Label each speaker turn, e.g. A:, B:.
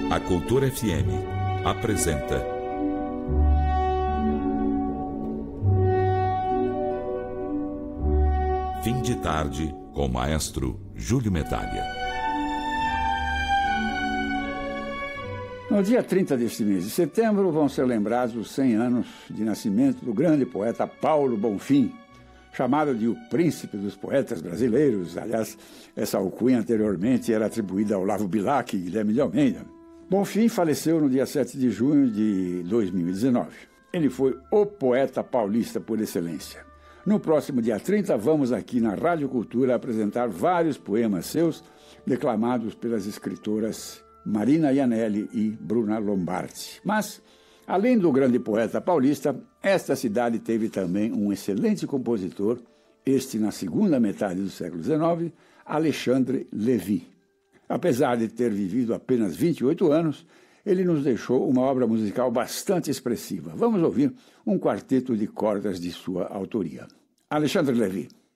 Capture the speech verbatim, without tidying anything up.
A: A Cultura F M apresenta Fim de Tarde com o maestro Júlio Medalha.
B: No dia trinta deste mês de setembro vão ser lembrados os cem anos de nascimento do grande poeta Paulo Bonfim, chamado de o príncipe dos poetas brasileiros. Aliás, essa alcunha anteriormente era atribuída ao Olavo Bilac e Guilherme de Almeida. Bonfim faleceu no dia sete de junho de dois mil e dezenove. Ele foi o poeta paulista por excelência. No próximo dia trinta, vamos aqui na Rádio Cultura apresentar vários poemas seus, declamados pelas escritoras Marina Iannelli e Bruna Lombardi. Mas, além do grande poeta paulista, esta cidade teve também um excelente compositor, este na segunda metade do século dezenove, Alexandre Lévy. Apesar de ter vivido apenas vinte e oito anos, ele nos deixou uma obra musical bastante expressiva. Vamos ouvir um quarteto de cordas de sua autoria. Alexandre Lévy.